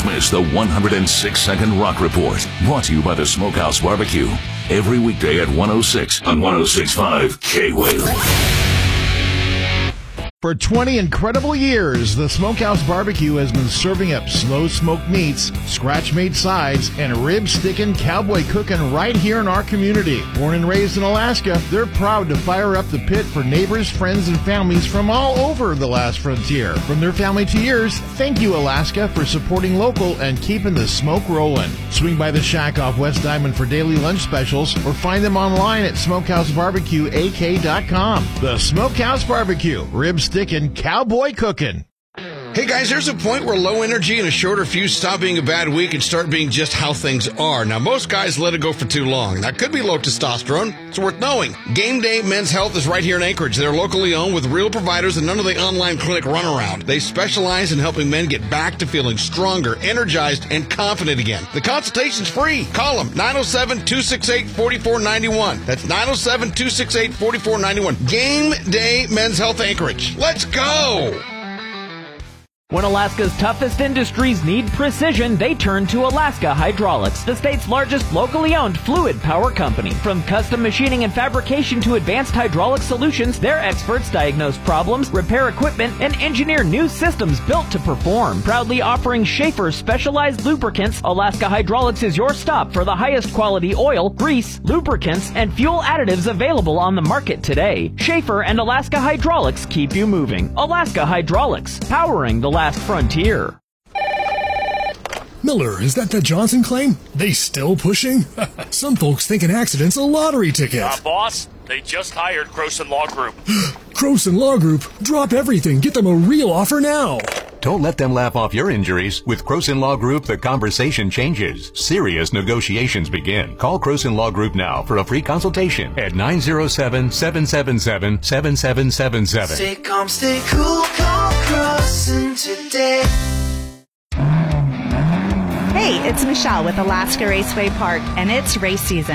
Don't miss the 106-second Rock Report, brought to you by the Smokehouse Barbecue. Every weekday at 106 on 106.5 K-Whale. For 20 incredible years, the Smokehouse Barbecue has been serving up slow-smoked meats, scratch-made sides, and rib-sticking, cowboy cooking right here in our community. Born and raised in Alaska, they're proud to fire up the pit for neighbors, friends, and families from all over the last frontier. From their family to yours, thank you, Alaska, for supporting local and keeping the smoke rolling. Swing by the shack off West Diamond for daily lunch specials, or find them online at smokehousebarbecueak.com. The Smokehouse Barbecue, rib-sticking, cowboy cooking. Hey guys, there's a point where low energy and a shorter fuse stop being a bad week and start being just how things are. Now, most guys let it go for too long. That could be low testosterone. It's worth knowing. Game Day Men's Health is right here in Anchorage. They're locally owned with real providers and none of the online clinic runaround. They specialize in helping men get back to feeling stronger, energized, and confident again. The consultation's free. Call them, 907-268-4491. That's 907-268-4491. Game Day Men's Health Anchorage. Let's go! When Alaska's toughest industries need precision, they turn to Alaska Hydraulics, the state's largest locally owned fluid power company. From custom machining and fabrication to advanced hydraulic solutions, their experts diagnose problems, repair equipment, and engineer new systems built to perform. Proudly offering Schaefer specialized lubricants, Alaska Hydraulics is your stop for the highest quality oil, grease, lubricants, and fuel additives available on the market today. Schaefer and Alaska Hydraulics keep you moving. Alaska Hydraulics, powering the last frontier. Miller, is that the Johnson claim? They still pushing? Some folks think an accident's a lottery ticket. Boss, they just hired Croson Law Group. Croson Law Group? Drop everything. Get them a real offer now. Don't let them laugh off your injuries. With Croson Law Group, the conversation changes. Serious negotiations begin. Call Croson Law Group now for a free consultation at 907-777-7777. Stay calm, stay cool, call Croson today. Hey, it's Michelle with Alaska Raceway Park, and it's race season.